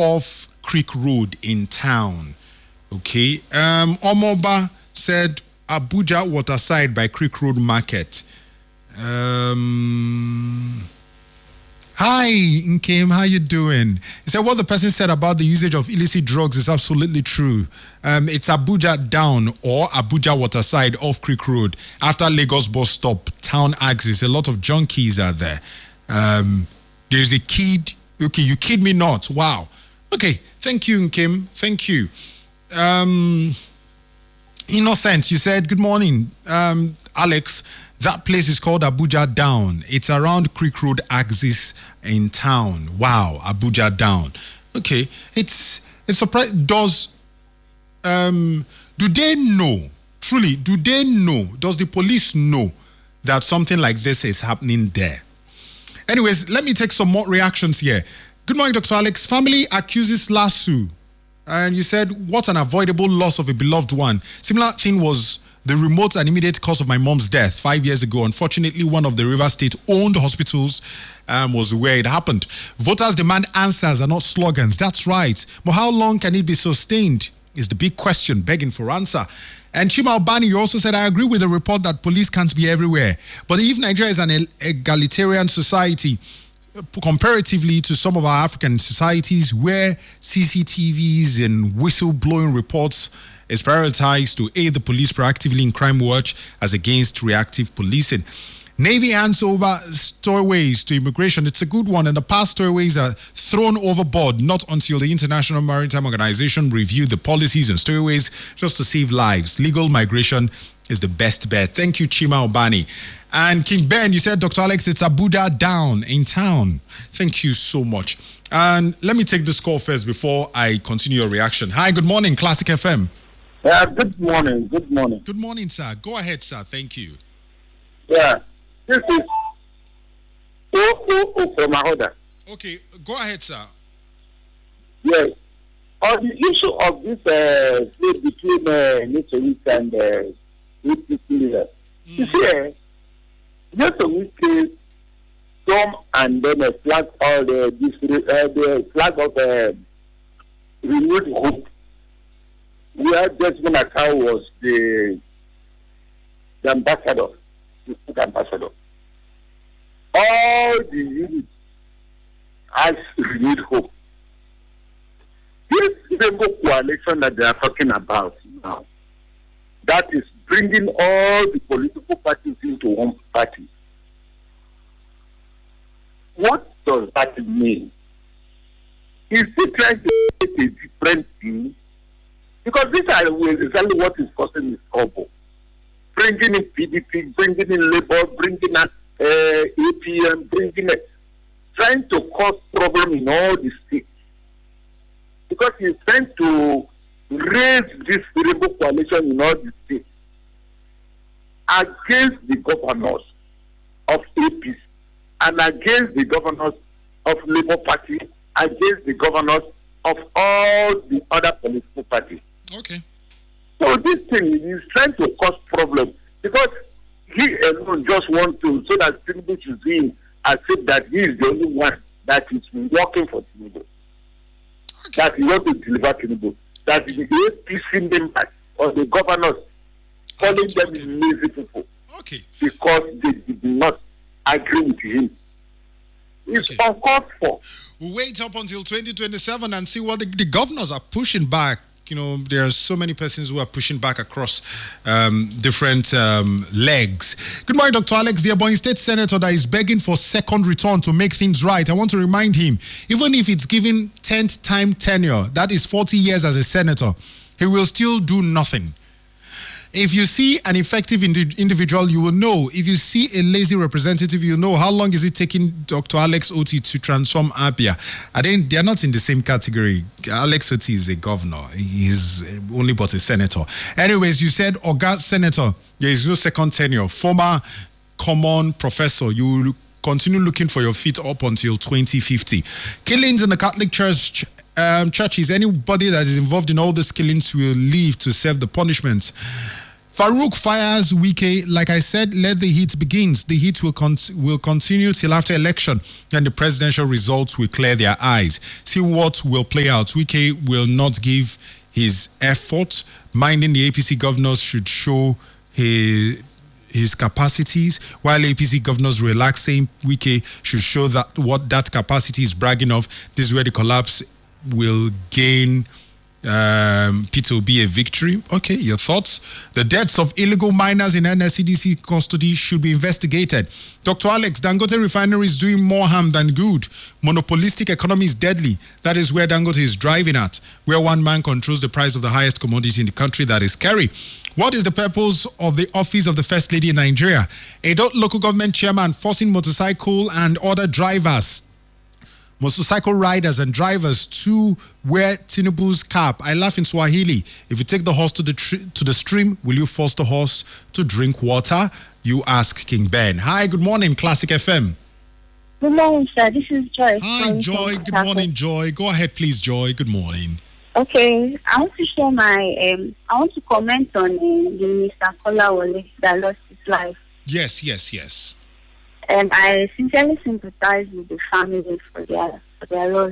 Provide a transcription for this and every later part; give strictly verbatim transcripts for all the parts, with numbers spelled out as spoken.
off Creek Road in town. Okay. Um, Omoba said Abuja Waterside by Creek Road Market. Um, hi, Nkem, how you doing? He said what the person said about the usage of illicit drugs is absolutely true. Um, it's Abuja down or Abuja Waterside off Creek Road after Lagos bus stop, town axis. A lot of junkies are there. Um, there's a kid. Okay, you kid me not. Wow. Okay, thank you, Nkem. Thank you. Um, Innocent, you said, good morning, um, Alex. That place is called Abuja Down. It's around Creek Road axis in town. Wow, Abuja Down. Okay, it's it's surprising. Does um do they know? Truly, do they know? Does the police know that something like this is happening there? Anyways, let me take some more reactions here. Good morning, Doctor Alex. Family accuses Lasso. And you said, what an avoidable loss of a beloved one. Similar thing was the remote and immediate cause of my mom's death five years ago. Unfortunately, one of the River State-owned hospitals um, was where it happened. Voters demand answers and not slogans. That's right. But how long can it be sustained is the big question, begging for answer. And Chima Albani, you also said, I agree with the report that police can't be everywhere. But if Nigeria is an egalitarian society, comparatively to some of our African societies where C C T Vs and whistleblowing reports is prioritized to aid the police proactively in crime watch as against reactive policing. Navy hands over stowaways to immigration. It's a good one. In the past, stowaways are thrown overboard, not until the International Maritime Organization reviewed the policies and stowaways just to save lives. Legal migration is the best bet. Thank you, Chima Obani. And King Ben, you said, Doctor Alex, it's Abuja down in town. Thank you so much. And let me take this call first before I continue your reaction. Hi, good morning, Classic F M. Yeah, good morning, good morning. Good morning, sir. Go ahead, sir. Thank you. Yeah, this is O O O from Ahoda. Okay, go ahead, sir. Yes. On the issue of this uh, split between uh, Nicholas and uh, A P C leaders, mm. you see, uh, Nicholas come and then a flag all the this uh, the flag of uh, renewed hope, where Desmond Akau was the, the ambassador, the ambassador. All the units has renewed hope. This Rainbow Coalition that they are talking about now, that is bringing all the political parties into one party. What does that mean? Is he trying to make a different thing? Because these are exactly what is causing this trouble. Bringing in P D P, bringing in Labour, bringing in uh, A P M, bringing in, trying to cause problem in all the states. Because he's trying to raise this Rainbow Coalition in all the states against the governors of A P C and against the governors of Labour Party, against the governors of all the other political parties. Okay. So this thing is trying to cause problems because he alone just wants to, so that Tinubu should see as if that he is the only one that is working for Tinubu. Okay. That he wants to deliver Tinubu. That the A P C members or the governors calling them okay. lazy people. Okay. Because they did not agree with him. It's okay. uncalled for. We'll wait up until twenty twenty-seven and see what the, the governors are pushing back. You know, there are so many persons who are pushing back across um, different um, legs. Good morning, Doctor Alex, the Ebonyi State Senator that is begging for second return to make things right. I want to remind him, even if it's given tenth time tenure, that is forty years as a senator, he will still do nothing. If you see an effective indi- individual, you will know. If you see a lazy representative, you know. How long is it taking Doctor Alex Oti to transform Abia? I think they are not in the same category. Alex Oti is a governor. He is only but a senator. Anyways, you said, Oga Senator, there is no second tenure. Former common professor, you will continue looking for your feet up until twenty fifty. Killings in the Catholic Church. Um, churches, anybody that is involved in all these killings will leave to serve the punishment. Farouk fires Wike. Like I said, let the heat begins. The heat will con- will continue till after election, and the presidential results will clear their eyes. See what will play out. Wike will not give his effort. Minding the A P C governors should show his his capacities, while A P C governors relax, saying Wike should show that what that capacity is bragging of. This is where the collapse will gain um, Peter Obi a victory. Okay, your thoughts? The deaths of illegal miners in N S C D C custody should be investigated. Doctor Alex, Dangote refinery is doing more harm than good. Monopolistic economy is deadly. That is where Dangote is driving at, where one man controls the price of the highest commodity in the country, that is curry. What is the purpose of the office of the First Lady in Nigeria? A local government chairman forcing motorcycle and other drivers motorcycle riders and drivers to wear Tinubu's cap. I laugh in Swahili. If you take the horse to the tr- to the stream, will you force the horse to drink water? You ask King Ben. Hi, good morning, Classic F M. Good morning, sir. This is Joy. Hi, Joy. Good morning, Joy. Go ahead, please, Joy. Good morning. Okay, I want to share my, um, I want to comment on uh, the Mister Kolawole that lost his life. Yes, yes, yes. And I sincerely sympathize with the family for their for their loss.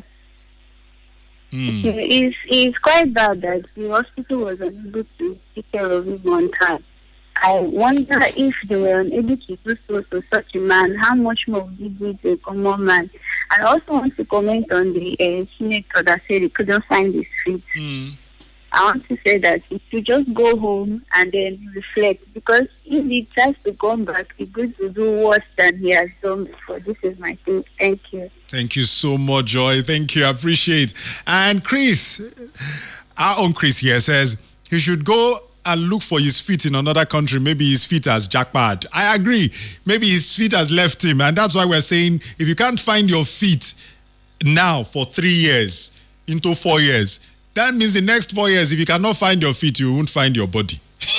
Mm. It's, it's quite bad that the hospital was unable to take care of him one time. I wonder if they were unable to do so to such a man, how much more would he do to a common man? I also want to comment on the uh, senator that said he couldn't find his feet. Mm. I want to say that he should just go home and then reflect, because if he tries to come back, he's going to do worse than he has done before. This is my thing. Thank you. Thank you so much, Joy. Thank you. I appreciate. And Chris, our own Chris here says he should go and look for his feet in another country. Maybe his feet has jackpot. I agree. Maybe his feet has left him. And that's why we're saying if you can't find your feet now for three years, into four years, that means the next four years, if you cannot find your feet, you won't find your body.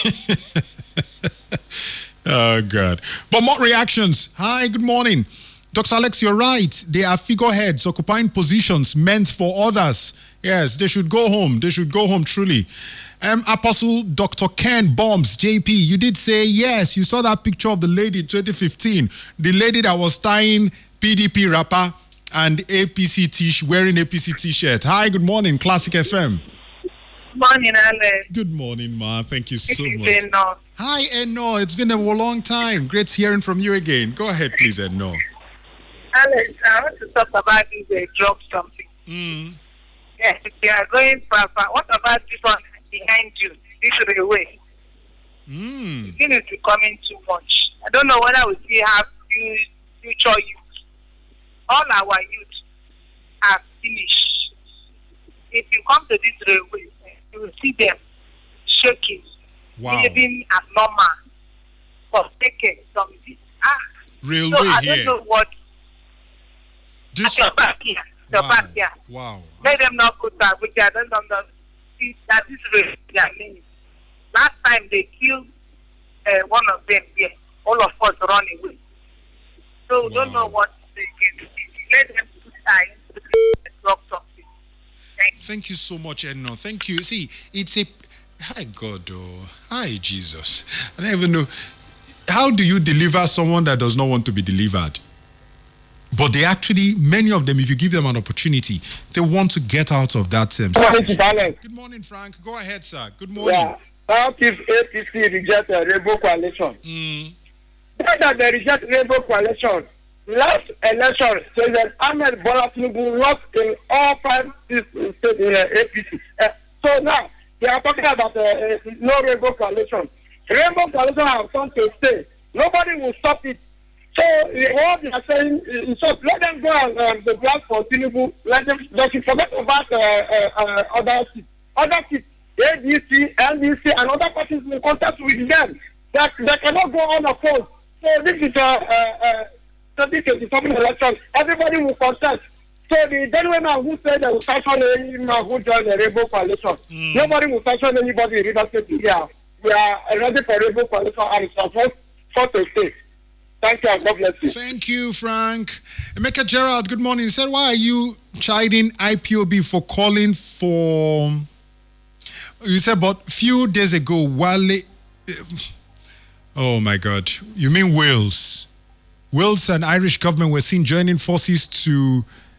Oh, God. But more reactions. Hi, good morning. Doctor Alex, you're right. They are figureheads occupying positions meant for others. Yes, they should go home. They should go home, truly. Um, Apostle Doctor Ken Bombs, J P, you did say, yes, you saw that picture of the lady in twenty fifteen. The lady that was tying P D P wrapper and A P C t wearing A P C t-shirt. Hi, good morning, Classic F M. Good morning, Alex. Good morning, ma. Thank you so it much. Eno. Hi, Eno. It's been a long time. Great hearing from you again. Go ahead, please, Eno. Alex, I want to talk about this uh, drug something. Mm. Yes, they are going far, far. What about this one behind you, this railway? Mm. It is becoming too much. I don't know whether we still have future youth. All our youth are finished. If you come to this railway, you will see them shaking, Wow. living abnormal, forsaken, some ah. Railway So I here. don't know what. This, At your back here, your wow. back here. Wow. Let them not go to which I don't know see that this race they are meaning. Last time they killed uh, one of them here, all of us run away. So we don't Wow. know what they can do. Let them put time to drop something. Thank you. Thank you so much, Eno. Thank you. See, it's a... Hi, God. Oh. Hi, Jesus. I don't even know. How do you deliver someone that does not want to be delivered? But they actually, many of them, if you give them an opportunity, they want to get out of that um, situation. Good morning, Frank. Go ahead, sir. Good morning. Yeah. How if A P C reject a rainbow coalition? Mm. Why that they reject rainbow coalition? Last election, President Ahmed Bola Tinubu lost in all five states in uh, A P C. Uh, so now they are talking about uh, uh, no rainbow coalition. Rainbow coalition have come to stay. Nobody will stop it. So uh, what they are saying is, so let them go and um, the black for Tinubu. Let them just forget about uh, uh, uh, other seats. Other seats, A D C, N D C, and other parties will contact with them. That they, they cannot go unopposed. So this is a uh, uh, twenty twenty-seven election. Everybody will contest. So the gentleman who said they will sanction any man who joined the Rainbow Coalition, mm. nobody will sanction anybody in River State here. We are ready for Rainbow Coalition and it's supposed to stay. Thank you and God bless you. Thank you, Frank. Emeka Gerald, good morning. He said, why are you chiding I P O B for calling for... You said, but few days ago, Wale Oh my God. You mean Wales? Wales and Irish government were seen joining forces to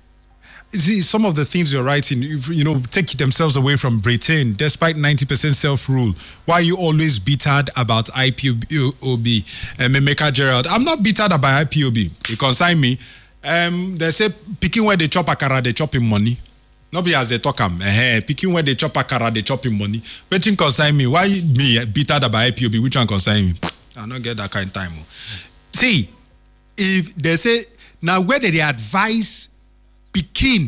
see some of the things you're writing, you know, take themselves away from Britain despite ninety percent self-rule. Why are you always bittered about I P O B? Um, Emeka Gerald, I'm not bittered about I P O B. It consign me. Um, they say picking where they chop akara, they chop in money. Not be as they talk am. Eh, picking where they chop akara, they chop in money. Which one consign me? Why me bittered about I P O B? Which one consign me? I don't get that kind of time. See, if they say now where they advise Pikin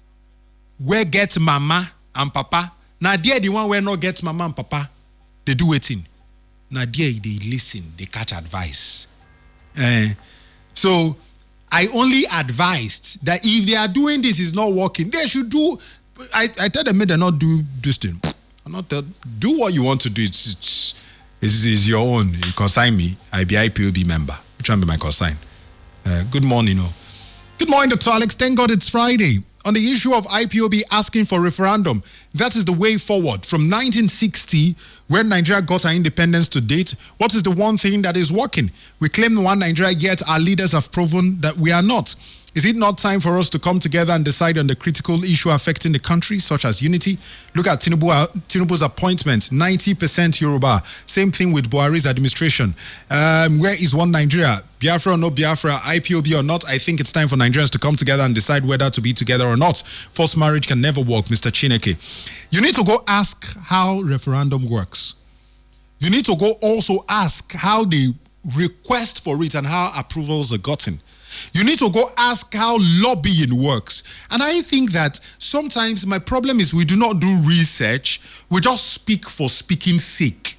where get mama and papa. Now there the one where not get mama and papa, they do waiting. Now there they listen, they catch advice. Uh, so I only advised that if they are doing this is not working, they should do. I, I tell them they not do this thing. I'm not tell, do what you want to do. It's it's, it's, it's your own. You consign me. I be I P O B member. Which one be my consign? Uh, good morning, no. Good morning, Doctor Alex. Thank God it's Friday. On the issue of I P O B asking for referendum, that is the way forward. From nineteen sixty, when Nigeria got our independence to date, what is the one thing that is working? We claim one Nigeria, yet our leaders have proven that we are not. Is it not time for us to come together and decide on the critical issue affecting the country, such as unity? Look at Tinubu, Tinubu's appointment, ninety percent Yoruba. Same thing with Buhari's administration. Um, where is one Nigeria? Biafra or no Biafra, I P O B or not? I think it's time for Nigerians to come together and decide whether to be together or not. Forced marriage can never work, Mister Chineke. You need to go ask how referendum works. You need to go also ask how they request for it and how approvals are gotten. You need to go ask how lobbying works. And I think that sometimes my problem is we do not do research. We just speak for speaking's sake.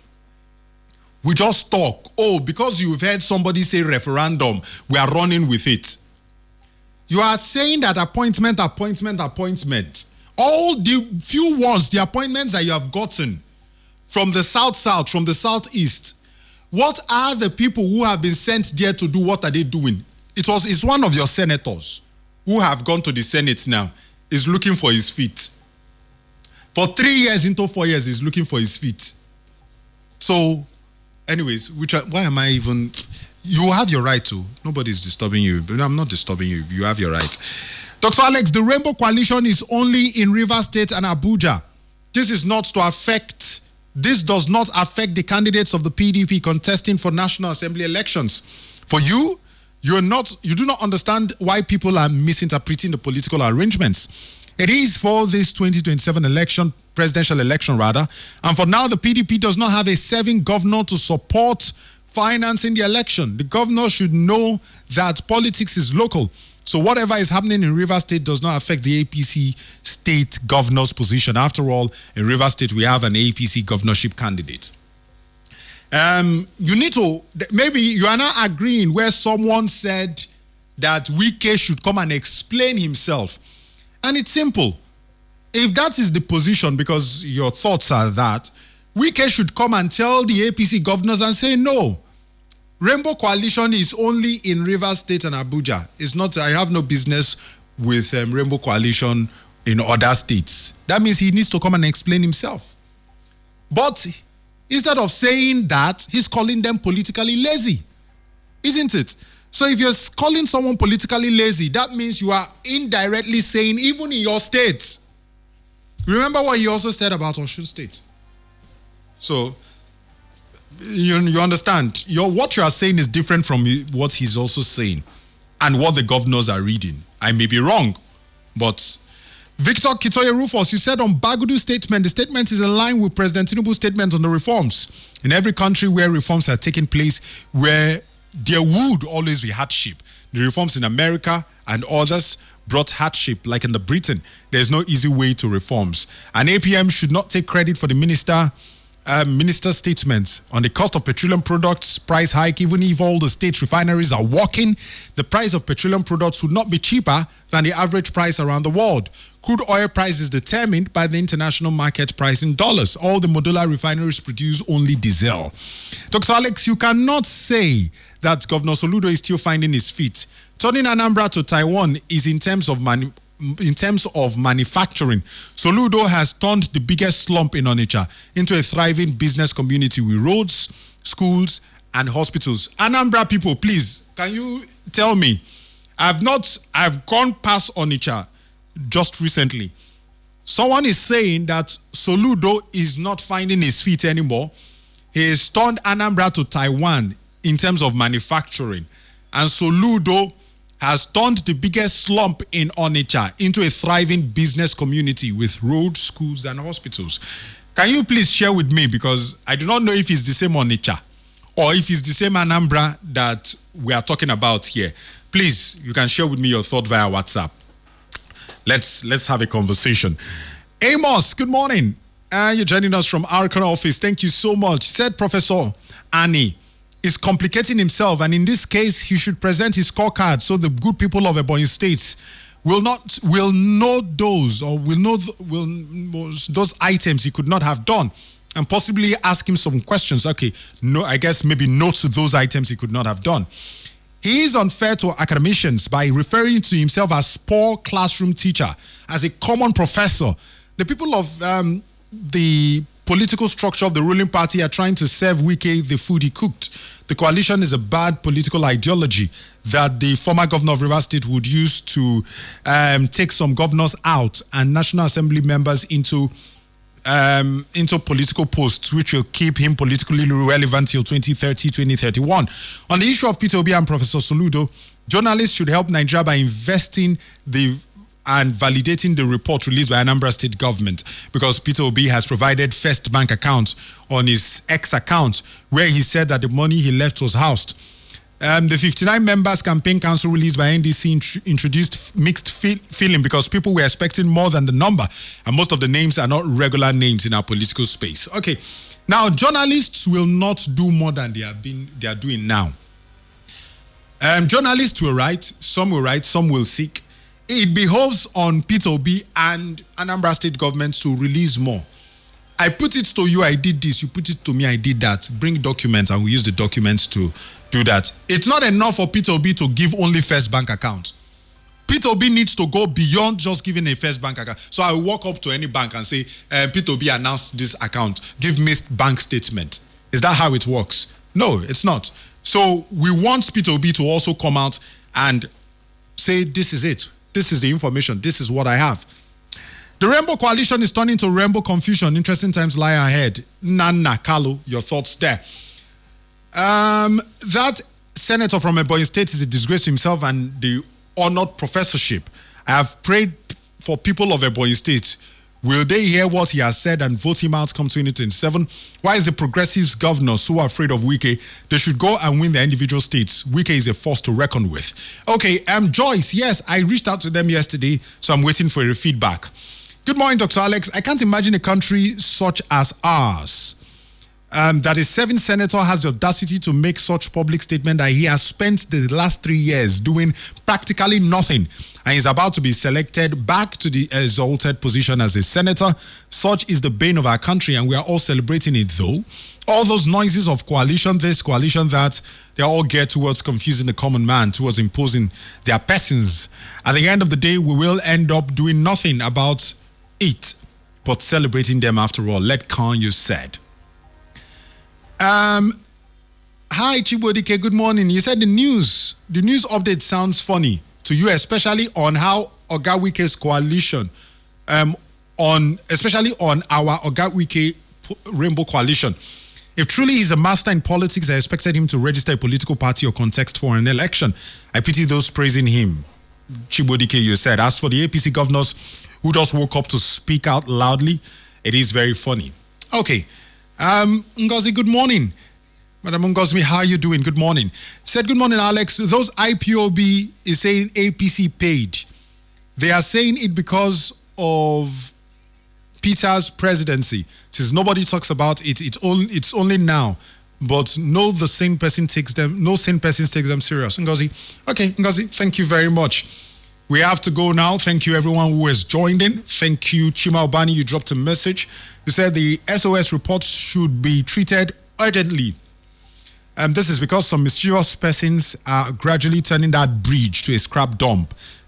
We just talk. Oh, because you've heard somebody say referendum, we are running with it. You are saying that appointment, appointment, appointment. All the few ones, the appointments that you have gotten from the south-south, from the southeast, what are the people who have been sent there to do? What are they doing? It was it's one of your senators who have gone to the Senate now, is looking for his feet. For three years into four years, he's looking for his feet. So, anyways, which why am I even? You have your right to. Nobody's disturbing you. But I'm not disturbing you. You have your right. Doctor Alex, the Rainbow Coalition is only in Rivers State and Abuja. This is not to affect. This does not affect the candidates of the P D P contesting for National Assembly elections. For you. You're not, you do not understand why people are misinterpreting the political arrangements. It is for this twenty twenty-seven election, presidential election rather, and for now the P D P does not have a serving governor to support financing the election. The governor should know that politics is local. So whatever is happening in Rivers State does not affect the A P C state governor's position. After all, in Rivers State we have an A P C governorship candidate. Um, you need to, maybe you are not agreeing where someone said that Wike should come and explain himself. And it's simple. If that is the position, because your thoughts are that, Wike should come and tell the A P C governors and say, no, Rainbow Coalition is only in Rivers State and Abuja. It's not, I have no business with um, Rainbow Coalition in other states. That means he needs to come and explain himself. But instead of saying that, he's calling them politically lazy. Isn't it? So if you're calling someone politically lazy, that means you are indirectly saying, even in your state. Remember what he also said about Osun State. So, you, you understand, your, what you are saying is different from what he's also saying and what the governors are reading. I may be wrong, but Victor Kitoye Rufus, you said on Bagudu's statement, the statement is in line with President Tinubu's statement on the reforms. In every country where reforms are taking place, where there would always be hardship. The reforms in America and others brought hardship, like in the Britain. There's no easy way to reforms. And A P M should not take credit for the minister Uh, minister's statement on the cost of petroleum products price hike. Even if all the state refineries are working, the price of petroleum products would not be cheaper than the average price around the world. Crude oil price is determined by the international market price in dollars. All the modular refineries produce only diesel. Doctor Alex, you cannot say that Governor Soludo is still finding his feet. Turning Anambra to Taiwan is in terms of manu- in terms of manufacturing, Soludo has turned the biggest slump in Onitsha into a thriving business community with roads, schools, and hospitals. Anambra people, please, can you tell me? I've not, I've gone past Onitsha just recently. Someone is saying that Soludo is not finding his feet anymore. He has turned Anambra to Taiwan in terms of manufacturing. And Soludo has turned the biggest slump in Onitsha into a thriving business community with roads, schools, and hospitals. Can you please share with me, because I do not know if it's the same Onitsha or if it's the same Anambra that we are talking about here. Please, you can share with me your thought via WhatsApp. Let's let's have a conversation. Amos, good morning. Uh, you're joining us from Arkan office. Thank you so much. Said Professor Ani is complicating himself, and in this case, he should present his scorecard so the good people of Ebonyi State will not will know those or will know will those items he could not have done, and possibly ask him some questions. Okay, no, I guess maybe note those items he could not have done. He is unfair to academicians by referring to himself as poor classroom teacher, as a common professor. The people of um, the political structure of the ruling party are trying to serve Wike the food he cooked. The coalition is a bad political ideology that the former governor of Rivers State would use to um, take some governors out and National Assembly members into Um, into political posts, which will keep him politically relevant till twenty thirty, twenty thirty-one. On the issue of Peter Obi and Professor Soludo, journalists should help Nigeria by investing the and validating the report released by Anambra State government, because Peter Obi has provided First Bank account on his X account where he said that the money he left was housed. Um, the fifty-nine members campaign council released by N D C int- introduced mixed fe- feeling because people were expecting more than the number, and most of the names are not regular names in our political space. Okay, now journalists will not do more than they have been they are doing now. Um, journalists will write, some will write, some will seek. It behoves on Peter Obi and Anambra State government to release more. I put it to you, I did this. You put it to me, I did that. Bring documents, and we use the documents to do that. It's not enough for Peter Obi to give only First Bank account. Peter Obi needs to go beyond just giving a First Bank account. So I walk up to any bank and say, uh, Peter Obi announced this account. Give me bank statement. Is that how it works? No, it's not. So we want Peter Obi to also come out and say, this is it. This is the information. This is what I have. The Rainbow Coalition is turning to Rainbow Confusion. Interesting times lie ahead. Nana Kalu, your thoughts there. Um, that senator from Ebonyi State is a disgrace to himself and the honored professorship. I have prayed for people of Ebonyi State. Will they hear what he has said and vote him out come twenty twenty-seven? Why is the progressives governor so afraid of Wike? They should go and win the individual states. Wike is a force to reckon with. Okay, um, Joyce, yes, I reached out to them yesterday, so I'm waiting for a feedback. Good morning, Doctor Alex. I can't imagine a country such as ours um, that a serving senator has the audacity to make such public statement that he has spent the last three years doing practically nothing and is about to be selected back to the exalted position as a senator. Such is the bane of our country, and we are all celebrating it though. All those noises of coalition this, coalition that, they all get towards confusing the common man, towards imposing their persons. At the end of the day, we will end up doing nothing about it, but celebrating them after all. Let Kanye said. Um, hi Chibodike, good morning. You said the news, the news update sounds funny to you, especially on how Oga Wike's coalition, um, on especially on our Oga Wike Rainbow Coalition. If truly he's a master in politics, I expected him to register a political party or context for an election. I pity those praising him. Chibodike, you said. As for the A P C governors who just woke up to speak out loudly, it is very funny. Okay. Um, Ngozi, good morning. Madam Ngozi, how are you doing? Good morning. Said, good morning, Alex. Those I P O B is saying A P C paid. They are saying it because of Peter's presidency. Since nobody talks about it, it only, it's only now. But no, the same person takes them, no sane person takes them serious. Ngozi, okay, Ngozi, thank you very much. We have to go now. Thank you, everyone who has joined in. Thank you, Chima Obani. You dropped a message. You said the S O S report should be treated urgently. Um, this is because some mischievous persons are gradually turning that bridge to a scrap dump.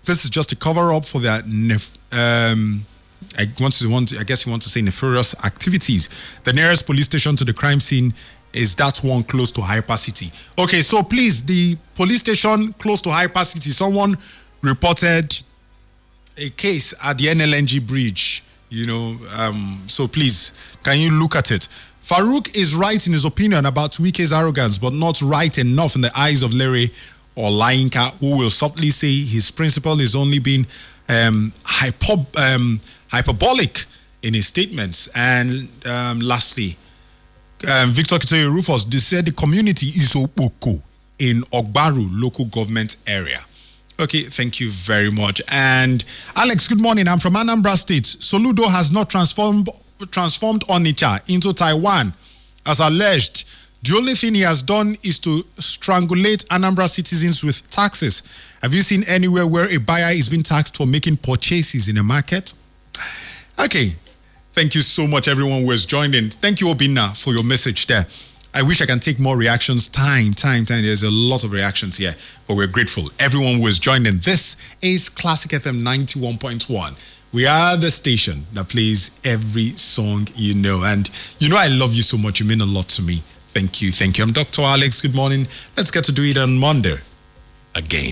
this is just a cover up for their nef- um, I want to want to, I guess you want to say nefarious activities. The nearest police station to the crime scene is that one close to Hyper City. Okay, so please, the police station close to Hyper City, someone reported a case at the N L N G bridge, you know, um, so please, can you look at it? Farouk is right in his opinion about Wike's arrogance, but not right enough in the eyes of Larry or Lainka, who will subtly say his principle is only being um, hypo, um, hyperbolic in his statements. And um, lastly, um, Victor Kitoye Rufus, they said the community is Opoko in Ogbaru local government area. Okay, thank you very much. And Alex, good morning. I'm from Anambra State. Soludo has not transformed transformed Onitsha into Taiwan, as alleged. The only thing he has done is to strangulate Anambra citizens with taxes. Have you seen anywhere where a buyer is being taxed for making purchases in a market? Okay, thank you so much, everyone who has joined in. Thank you, Obinna, for your message there. I wish I can take more reactions. Time, time, time. There's a lot of reactions here, but we're grateful. Everyone who has joined in. This is Classic F M ninety-one point one. We are the station that plays every song you know. And you know I love you so much. You mean a lot to me. Thank you. Thank you. I'm Doctor Alex. Good morning. Let's get to do it on Monday again.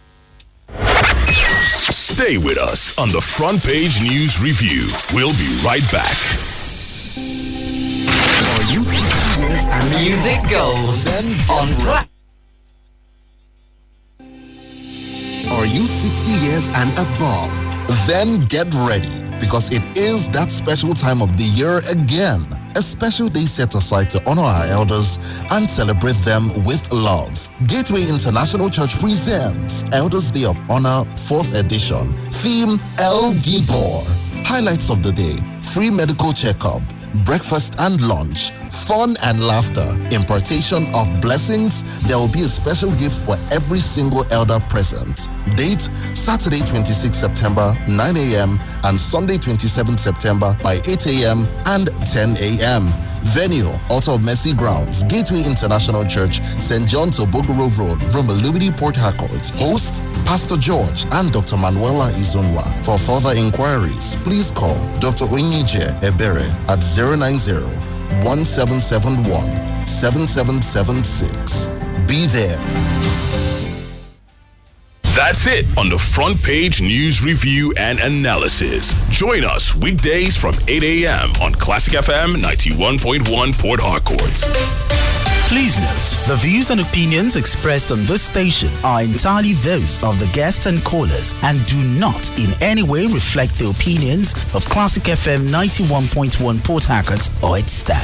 Stay with us on the Front Page News Review. We'll be right back. Are you music goes on track? Are you sixty years and above? Then get ready, because it is that special time of the year again. A special day set aside to honor our elders and celebrate them with love. Gateway International Church presents Elders Day of Honor fourth edition. Theme El Gibor. Highlights of the day: free medical checkup, breakfast and lunch, fun and laughter, impartation of blessings. There will be a special gift for every single elder present. Date: Saturday twenty-sixth September, nine a.m. and Sunday twenty-seventh September by eight a.m. and ten a.m. Venue: Altar of Mercy Grounds, Gateway International Church, Saint John Tobogoro Road, Romilubidi, Port Harcourt. Host: Pastor George and Doctor Manuela Izunwa. For further inquiries, please call Doctor Onyije Ebere at zero nine zero, one seven seven one, seven seven seven six. Be there. That's it on the Front Page News Review and Analysis. Join us weekdays from eight a.m. on Classic F M ninety-one point one Port Harcourt. Please note, the views and opinions expressed on this station are entirely those of the guests and callers and do not in any way reflect the opinions of Classic F M ninety-one point one Port Harcourt or its staff.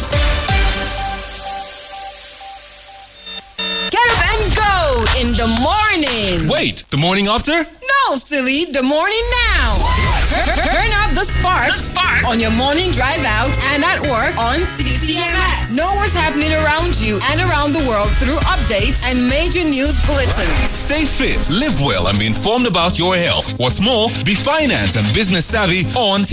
Get up and go in the morning. Wait, the morning after? No, silly, the morning now. Turn, turn, turn up the spark, the spark on your morning drive out and at work on C C M S. Know what's happening around you and around the world through updates and major news bulletins. Stay fit, live well, and be informed about your health. What's more, be finance and business savvy on